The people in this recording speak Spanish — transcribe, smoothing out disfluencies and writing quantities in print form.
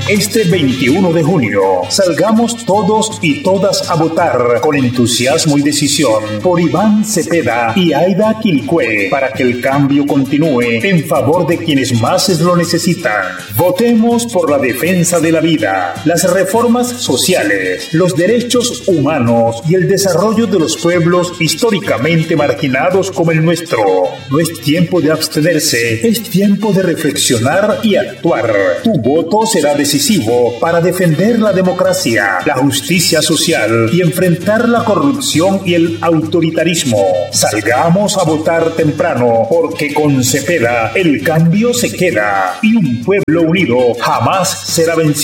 Este 21 de junio, salgamos todos y todas a votar con entusiasmo y decisión por Iván Cepeda y Aida Quilcue para que el cambio continúe en favor de quienes más lo necesitan. Votemos por la defensa de la vida, las reformas sociales, los derechos humanos y el desarrollo de los pueblos históricamente marginados como el nuestro. No es tiempo de abstenerse, es tiempo de reflexionar y actuar. Tu voto será decisivo para defender la democracia, la justicia social y enfrentar la corrupción y el autoritarismo. Salgamos a votar temprano, porque con Cepeda el cambio se queda y un pueblo unido jamás será vencido.